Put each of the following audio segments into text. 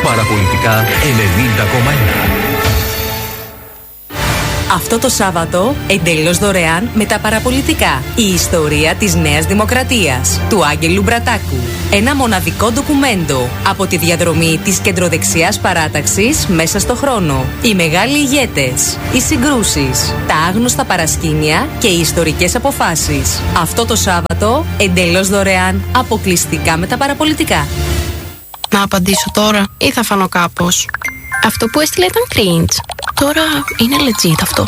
Παραπολιτικά 90,1. Αυτό το Σάββατο, εντελώς δωρεάν με τα παραπολιτικά. Η ιστορία της Νέας Δημοκρατίας, του Άγγελου Μπρατάκου. Ένα μοναδικό ντοκουμέντο από τη διαδρομή της κεντροδεξιάς παράταξης μέσα στο χρόνο. Οι μεγάλοι ηγέτες, οι συγκρούσεις, τα άγνωστα παρασκήνια και οι ιστορικές αποφάσεις. Αυτό το Σάββατο, εντελώς δωρεάν, αποκλειστικά με τα παραπολιτικά. Να απαντήσω τώρα ή θα φανώ κάπως? Αυτό που έστειλε ήταν cringe. Τώρα είναι legit αυτό.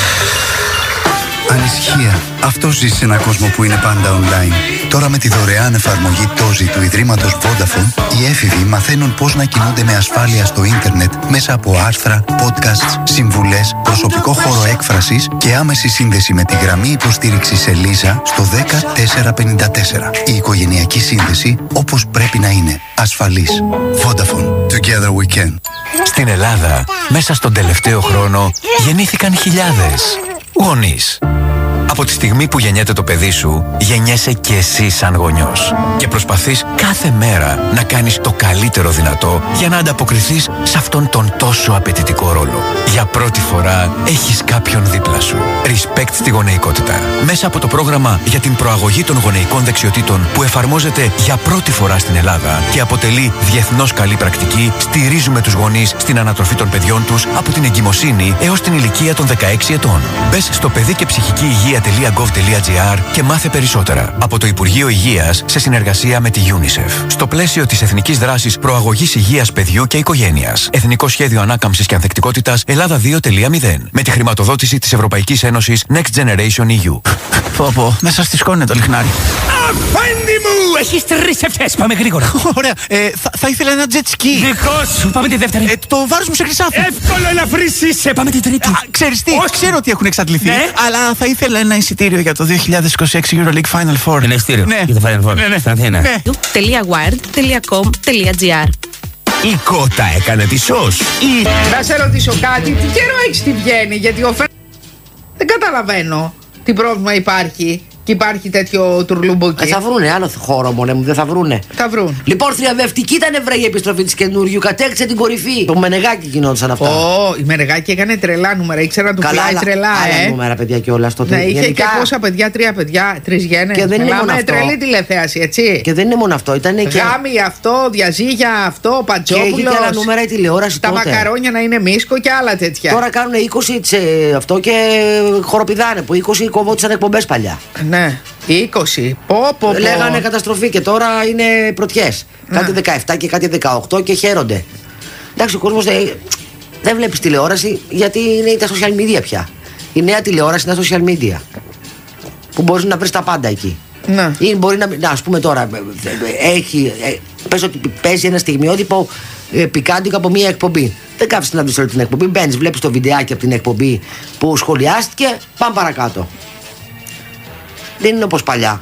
Ανησυχία. Αυτό ζει σε έναν κόσμο που είναι πάντα online. Τώρα με τη δωρεάν εφαρμογή Tozi του Ιδρύματος Vodafone, οι έφηβοι μαθαίνουν πώς να κινούνται με ασφάλεια στο ίντερνετ μέσα από άρθρα, podcasts, συμβουλές, προσωπικό χώρο έκφρασης και άμεση σύνδεση με τη γραμμή υποστήριξης Ελίζα στο 10454. Η οικογενειακή σύνδεση όπως πρέπει να είναι. Ασφαλής. Vodafone. Together we can. Στην Ελλάδα, μέσα στον τελευταίο χρόνο, γεννήθηκαν χιλιάδες γονείς. Από τη στιγμή που γεννιέται το παιδί σου, γεννιέσαι και εσύ σαν γονιός. Και προσπαθείς κάθε μέρα να κάνεις το καλύτερο δυνατό για να ανταποκριθείς σε αυτόν τον τόσο απαιτητικό ρόλο. Για πρώτη φορά έχεις κάποιον δίπλα σου. Respect στη γονεϊκότητα. Μέσα από το πρόγραμμα για την προαγωγή των γονεϊκών δεξιοτήτων που εφαρμόζεται για πρώτη φορά στην Ελλάδα και αποτελεί διεθνώς καλή πρακτική, στηρίζουμε τους γονείς στην ανατροφή των παιδιών τους από την εγκυμοσύνη έως την ηλικία των 16 ετών. Μπες στο παιδί και ψυχική υγεία.gov.gr και μάθε περισσότερα. Από το Υπουργείο Υγείας σε συνεργασία με τη UNICEF. Στο πλαίσιο της Εθνικής Δράσης Προαγωγής Υγείας Παιδιού και Οικογένειας. Εθνικό Σχέδιο Ανάκαμψης και Ανθεκτικότητας Ελλάδα 2.0. Με τη χρηματοδότηση της Ευρωπαϊκής Ένωσης Next Generation EU. Πω, μέσα στη σκόνη το λιχνάρι. Αφέντη μου! Έχεις 3 ευχές. Πάμε γρήγορα. Ωραία. Θα ήθελα ένα jet ski. Δικό σου. Πάμε τη δεύτερη. Το βάρος μου σε χρυσάφι. Εύκολο ελαφρύς είσαι. Πάμε τη τρίτη. Ξέρεις τι, ξέρω ότι έχουν εξαντληθεί. Ναι. Αλλά θα ήθελα ένα εισιτήριο για το 2026 EuroLeague Final Four. Ένα εισιτήριο. Ναι. Για το Final Four. Ναι. Στην Αθήνα. Ναι. .wired.com.gr. Η Κότα έκανε τη σως. Να σε ρωτήσω κάτι, τι καιρό έχεις στη Βιέννη, γιατί ο δεν καταλαβαίνω τι πρόβλημα υπάρχει και υπάρχει τέτοιο τουρλούμποκι. Θα βρούνε άλλο χώρο, μωρέ μου, δεν θα βρούνε. Θα βρουν. Λοιπόν, θριαμβευτική ήταν βρε η επιστροφή της καινούριου, κατέκτησε την κορυφή. Το Μενεγάκι γινόντουσαν αυτά. Η Μενεγάκι έκανε τρελά νούμερα, ήξερα να του φυλάει τρελά, άλλα νούμερα, παιδιά, κιόλας τότε. Ναι, είχε γενικά... και πόσα παιδιά, 3 παιδιά, 3 γέννες. Και δεν είναι μόνο αυτό. Τρελή τηλεθέαση, έτσι. Και δεν είναι μόνο αυτό, ήταν και. Γάμι αυτό, διαζύγια αυτό, Πατζόπουλος. Και είχε και άλλα νούμερα η τηλεόραση τα τότε. μακαρόνια να είναι μίσκο και άλλα τέτοια. Τώρα κάνουν 20 αυτό και χοροπηδάνε που 20 κοβόντουσαν εκπομπές παλιά. Ναι. 20. Πω. Λέγανε καταστροφή και τώρα είναι πρωτιές. Κάτι 17 και κάτι 18 και χαίρονται. Εντάξει, ο κόσμος δεν βλέπει τηλεόραση γιατί είναι τα social media πια. Η νέα τηλεόραση είναι τα social media. Που μπορείς να βρεις τα πάντα εκεί. Ναι. Ή μπορεί να ας πούμε τώρα, πες ότι παίζει ένα στιγμιότυπο πικάντικο από μια εκπομπή. Δεν κάθεσαι να δεις όλη την εκπομπή. Μπαίνεις, βλέπεις το βιντεάκι από την εκπομπή που σχολιάστηκε. Πάμε παρακάτω. Δεν είναι όπως παλιά.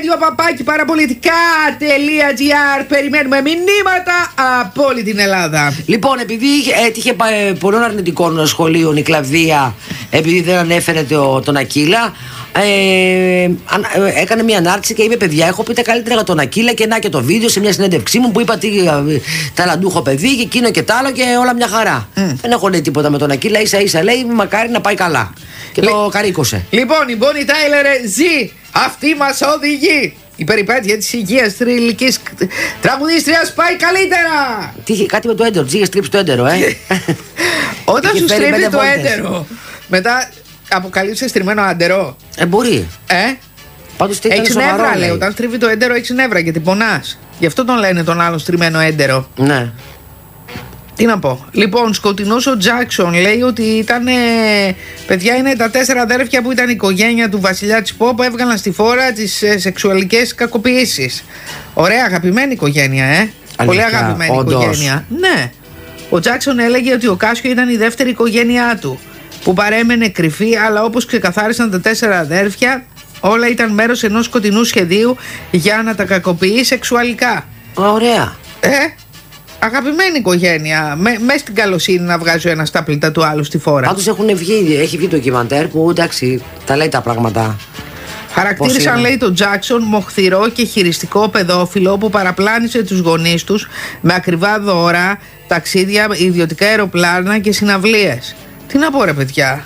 radio@parapolitica.gr. Περιμένουμε μηνύματα από όλη την Ελλάδα. Λοιπόν, επειδή έτυχε πολλών αρνητικών σχολείων η Κλαβδία, επειδή δεν ανέφερε τον Ακύλα, έκανε μια ανάρτηση και είπε: παιδιά, έχω πει τα καλύτερα για τον Ακύλα και να και το βίντεο σε μια συνέντευξή μου που είπα τι ταλαντούχο παιδί και εκείνο και τ' άλλο και όλα μια χαρά. Δεν έχω λέει τίποτα με τον Ακύλα, ίσα-ίσα λέει μακάρι να πάει καλά. Και το καρίκωσε. Λοιπόν, η Bonnie Tyler ζει. Αυτή μας οδηγεί. Η περιπέτεια της υγείας θρυλικής τραγουδίστριας πάει καλύτερα. Τι είχε κάτι με το έντερο, είχε στρίψει το έντερο, Όταν σου στρίβει το έντερο, μετά αποκαλύψει στριμμένο άντερο. Μπορεί. Πάντως τι ήταν σοβαρό. Έχεις νεύρα, λέει. Όταν στρίβει το έντερο, έχεις νεύρα γιατί πονάς. Γι' αυτό τον λένε τον άλλον στριμμένο έντερο. Ναι. Τι να πω. Λοιπόν, σκοτεινός ο Τζάκσον λέει ότι ήταν. Παιδιά, είναι τα 4 αδέρφια που ήταν η οικογένεια του βασιλιά της Pop που έβγαλαν στη φόρα τις σεξουαλικές κακοποιήσεις. Ωραία, αγαπημένη οικογένεια, Αλήθεια, πολύ αγαπημένη οικογένεια. Ναι. Ο Τζάκσον έλεγε ότι ο Κάσιο ήταν η δεύτερη οικογένειά του, που παρέμενε κρυφή, αλλά όπως ξεκαθάρισαν τα 4 αδέρφια, όλα ήταν μέρος ενός σκοτεινού σχεδίου για να τα κακοποιεί σεξουαλικά. Ωραία. Αγαπημένη οικογένεια. Μες στην καλοσύνη να βγάζει ο ένας τα πλήτα του άλλου στη φόρα. Πάντως έχει βγει ντοκιμαντέρ που εντάξει, τα λέει τα πράγματα. Χαρακτήρισαν, λέει, τον Τζάκσον μοχθηρό και χειριστικό παιδόφιλο που παραπλάνησε τους γονείς τους με ακριβά δώρα, ταξίδια, ιδιωτικά αεροπλάνα και συναυλίες. Τι να πω ρε παιδιά.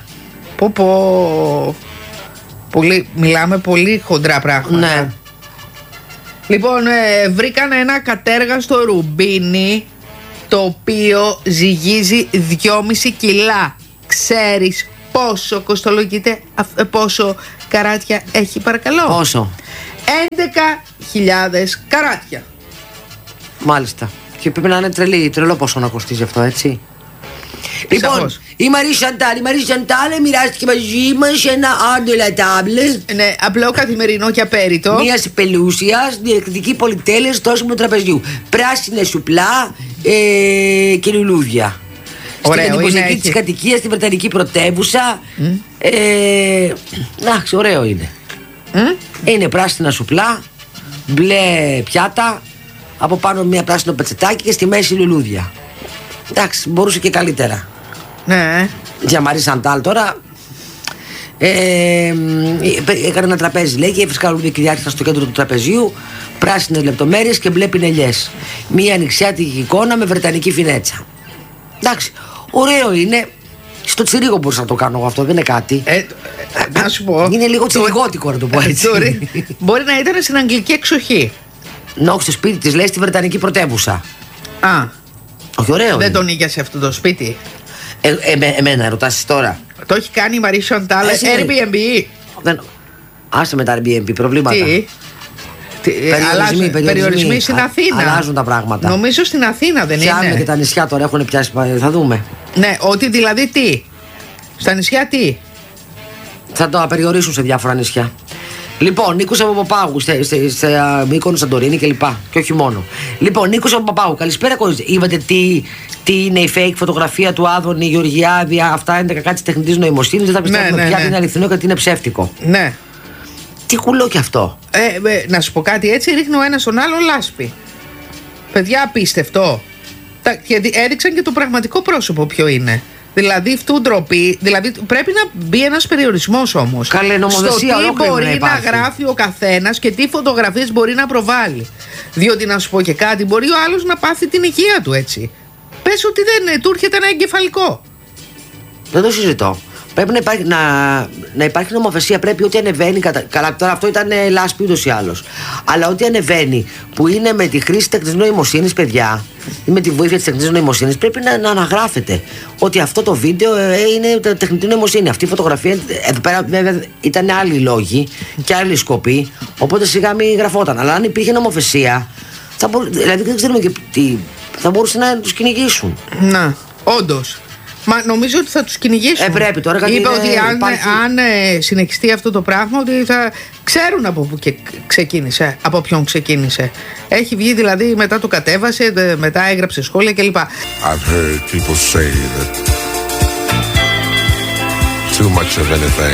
Μιλάμε πολύ χοντρά πράγματα. Ναι. Λοιπόν, βρήκαν ένα κατέργαστο ρουμπίνι το οποίο ζυγίζει 2,5 κιλά. Ξέρεις πόσο κοστολογείται, πόσο καράτια έχει, παρακαλώ? Πόσο? 11.000 καράτια. Μάλιστα. Και πρέπει να είναι τρελό πόσο να κοστίζει αυτό, έτσι. Λοιπόν, η Μαρή Σαντάλ μοιράστηκε μαζί μας ένα αντελατάμπλε. Ναι, απλό καθημερινό και απέριτο. Μια πελούσια διεκδική πολυτέλεια στο άσχημο τραπεζιού. Πράσινα σουπλά και λουλούδια. Στην εντυπωσιακή της κατοικίας, στη Βρετανική πρωτεύουσα. Εντάξει, ωραίο είναι. Είναι πράσινα σουπλά, μπλε πιάτα, από πάνω μια πράσινο πετσετάκι και στη μέση λουλούδια. Εντάξει, μπορούσε και καλύτερα. Ναι. Για Μαρή Σαντάλ τώρα. Έκανε ένα τραπέζι, λέει, και έφυσκα λουλούδια και διάρχισαν στο κέντρο του τραπεζιού. Πράσινες λεπτομέρειες και μπλε πινελιές. Μια ανοιξιάτικη εικόνα με βρετανική φινέτσα. Εντάξει, ωραίο είναι. Στο τσιρίγο μπορούσα να το κάνω αυτό, δεν είναι κάτι. Να σου πω. Είναι λίγο τσιριγότικο να το πω έτσι. Μπορεί να ήταν στην αγγλική εξοχή. Όχι, στο σπίτι της, λέει, στη Βρετανική πρωτεύουσα. Α. Όχι, ωραίο. Δεν τον ήγιασε αυτό το σπίτι. Εμένα ρωτάς τώρα. Το έχει κάνει η Μαρή Σαντάλ Airbnb. Άσε με τα Airbnb, προβλήματα. Περιορισμοί στην Αθήνα. Αλλάζουν τα πράγματα. Νομίζω στην Αθήνα δεν είναι. Φτιάχνουν και τα νησιά τώρα έχουν πιάσει. Θα δούμε. Ναι, ότι δηλαδή τι. Στα νησιά τι. Θα το απεριορίσουν σε διάφορα νησιά. Λοιπόν, Νίκος από Παπάγου, σε Μύκονο, Σαντορίνη κλπ. Και όχι μόνο. Λοιπόν, Νίκος από Παπάγου, καλησπέρα κόλλησε. Είπατε τι είναι η fake φωτογραφία του Άδωνη Γεωργιάδη, αυτά είναι κάτι τεχνητής νοημοσύνης. Δεν θα πιστεύουμε πια ότι είναι αληθινό και ότι είναι ψεύτικο. Ναι. Τι κουλό κι αυτό. Να σου πω κάτι, έτσι ρίχνει ο ένας τον άλλο λάσπη. Παιδιά, απίστευτο. Και έδειξαν και το πραγματικό πρόσωπο ποιο είναι. Δηλαδή αυτού ντροπή, δηλαδή πρέπει να μπει ένας περιορισμός όμως. Καλέ, νομοθεσία, στο τι μπορεί να γράφει ο καθένας και τι φωτογραφίες μπορεί να προβάλλει. Διότι να σου πω και κάτι, μπορεί ο άλλος να πάθει την υγεία του, έτσι. Πες ότι δεν του έρχεται ένα εγκεφαλικό. Δεν το συζητώ. Πρέπει να υπάρχει νομοθεσία. Πρέπει ό,τι ανεβαίνει. Καλά, τώρα αυτό ήταν λάσπη ούτως ή άλλως. Αλλά ό,τι ανεβαίνει που είναι με τη χρήση τεχνητής νοημοσύνης, παιδιά, ή με τη βοήθεια της τεχνητής νοημοσύνης, πρέπει να αναγράφεται ότι αυτό το βίντεο είναι τεχνητή νοημοσύνη. Αυτή η φωτογραφία. Εδώ πέρα, βέβαια, ήταν άλλοι λόγοι και άλλοι σκοποί. Οπότε σιγά μην γραφόταν. Αλλά αν υπήρχε νομοθεσία, δηλαδή δεν ξέρουμε και τι. Θα μπορούσαν να τους κυνηγήσουν. Να, όντως. Μα νομίζω ότι θα τους κυνηγήσουν. Πρέπει τώρα, γιατί είπε ότι αν συνεχιστεί αυτό το πράγμα, ότι θα ξέρουν από πού ξεκίνησε, από ποιον ξεκίνησε. Έχει βγει δηλαδή, μετά το κατέβασε, μετά έγραψε σχόλια κλπ. I've heard people say that too much of anything